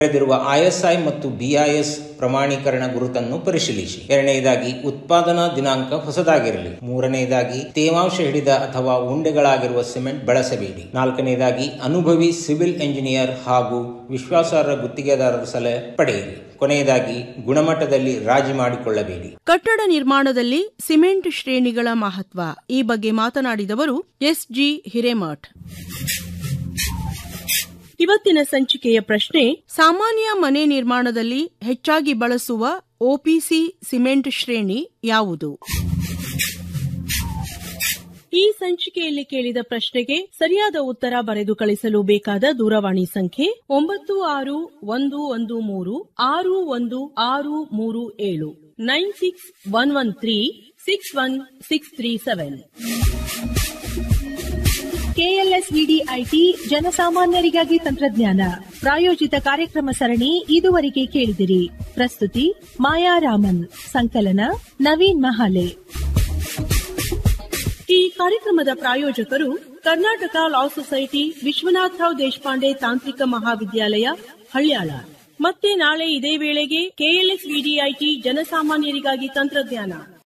ಪಡೆದಿರುವ ISI ಮತ್ತು BIS ಪ್ರಮಾಣೀಕರಣ ಗುರುತನ್ನು ಪರಿಶೀಲಿಸಿ. ಎರಡನೆಯದಾಗಿ ಉತ್ಪಾದನಾ ದಿನಾಂಕ ಹೊಸದಾಗಿರಲಿ. ಮೂರನೆಯದಾಗಿ ತೇವಾಂಶ ಹಿಡಿದ ಅಥವಾ ಉಂಡೆಗಳಾಗಿರುವ ಸಿಮೆಂಟ್ ಬಳಸಬೇಡಿ. ನಾಲ್ಕನೆಯದಾಗಿ ಅನುಭವಿ ಸಿವಿಲ್ ಎಂಜಿನಿಯರ್ ಹಾಗೂ ವಿಶ್ವಾಸಾರ್ಹ ಗುತ್ತಿಗೆದಾರರ ಸಲಹೆ ಪಡೆಯಿರಿ. ಕೊನೆಯದಾಗಿ ಗುಣಮಟ್ಟದಲ್ಲಿ ರಾಜಿ ಮಾಡಿಕೊಳ್ಳಬೇಡಿ. ಕಟ್ಟಡ ನಿರ್ಮಾಣದಲ್ಲಿ ಸಿಮೆಂಟ್ ಶ್ರೇಣಿಗಳ ಮಹತ್ವ ಈ ಬಗ್ಗೆ ಮಾತನಾಡಿದವರು SG ಹಿರೇಮಠ್. ಇವತ್ತಿನ ಸಂಚಿಕೆಯ ಪ್ರಶ್ನೆ: ಸಾಮಾನ್ಯ ಮನೆ ನಿರ್ಮಾಣದಲ್ಲಿ ಹೆಚ್ಚಾಗಿ ಬಳಸುವ OPC ಸಿಮೆಂಟ್ ಶ್ರೇಣಿ ಯಾವುದು? ಈ ಸಂಚಿಕೆಯಲ್ಲಿ ಕೇಳಿದ ಪ್ರಶ್ನೆಗೆ ಸರಿಯಾದ ಉತ್ತರ ಬರೆದು ಕಳಿಸಲು ಬೇಕಾದ ದೂರವಾಣಿ ಸಂಖ್ಯೆ 9611361637 9611361637. KLSVDIT ಜನಸಾಮಾನ್ಯರಿಗಾಗಿ ತಂತ್ರಜ್ಞಾನ ಪ್ರಾಯೋಜಿತ ಕಾರ್ಯಕ್ರಮ ಸರಣಿ ಇದುವರೆಗೆ ಕೇಳಿದಿರಿ. ಪ್ರಸ್ತುತಿ ಮಾಯಾ ರಾಮನ್, ಸಂಕಲನ ನವೀನ್ ಮಹಾಲೆ. ಈ ಕಾರ್ಯಕ್ರಮದ ಪ್ರಾಯೋಜಕರು ಕರ್ನಾಟಕ ಲಾ ಸೊಸೈಟಿ, ವಿಶ್ವನಾಥರಾವ್ ದೇಶಪಾಂಡೆ ತಾಂತ್ರಿಕ ಮಹಾವಿದ್ಯಾಲಯ, ಹಳ್ಯಾಳ. ಮತ್ತೆ ನಾಳೆ ಇದೇ ವೇಳೆಗೆ KLSVDIT ಜನಸಾಮಾನ್ಯರಿಗಾಗಿ ತಂತ್ರಜ್ಞಾನ.